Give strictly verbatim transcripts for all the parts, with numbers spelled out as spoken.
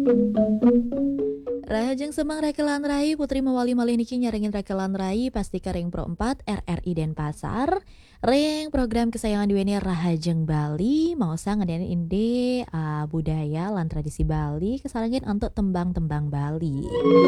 Rahajeng Semang Rekelan Rai Putri mewali malih niki nyarengin Rekelan Rai pasti ke ring pro empat R R I Denpasar. Ring program kesayangan duweni Rahajeng Bali mau sang ngadain inde uh, budaya lan tradisi Bali kesarangin untuk tembang-tembang Bali.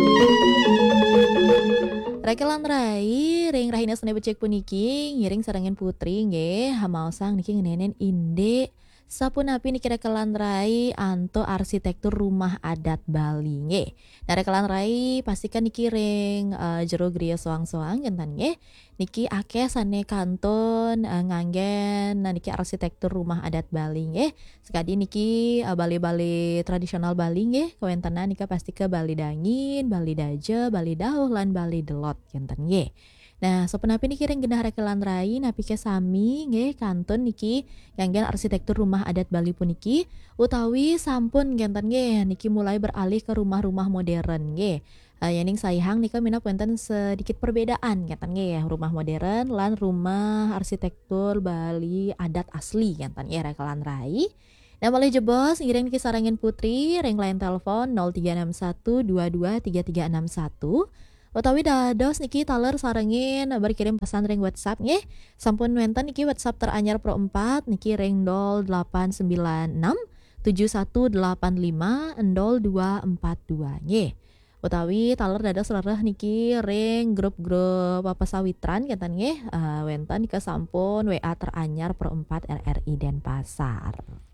Rekelan Rai ring rahina sene becek puniki ngiring sarengin putri nggih mau sang niki ngenenen inde sapunapi niki Rekelan Rai anto arsitektur rumah adat Bali nggih. Nah Rekelan Rai pastikan niki ring uh, jero griya soang-soang ngenten nggih. Niki akeh sane kanton uh, nganggen nah niki arsitektur rumah adat Bali nggih. Sekadi niki uh, bale-bale tradisional Bali nggih kawentenan nika pasti ke Bali Dangin, Bali Daje, Bali Dauh lan Bali Delot ngenten nggih. Nah, sapunapi niki ring genah Rekelan Rai napike sami nggih kantun niki kanggen arsitektur rumah adat Bali puniki utawi sampun ngenten nggih niki mulai beralih ke rumah-rumah modern nggih. Uh, yening saihang nika mina wonten sedikit perbedaan ngenten nggih rumah modern lan rumah arsitektur Bali adat asli ngenten nggih Rekelan Rai. Nah, boleh jebos ngiring niki sarengin putri ring line telepon nol tiga enam satu dua dua tiga tiga enam satu. Utawi dados niki taler sarengin berkirim pesan ring WhatsApp nggih. Sampun wenten niki WhatsApp teranyar pro empat niki ring nol delapan sembilan enam tujuh satu delapan lima nol dua empat dua nggih. Utawi taler dados lereh niki ring grup-grup apa sawitran ngeten nggih. Uh, wenten niki sampun W A teranyar pro empat R R I Denpasar.